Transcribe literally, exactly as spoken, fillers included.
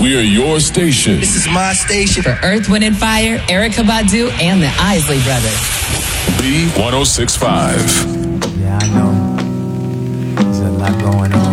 We're your station. This is my station. For Earth, Wind and Fire, Erykah Badu, and the Isley Brothers. B one oh six point five. Yeah, I know. There's a lot going on.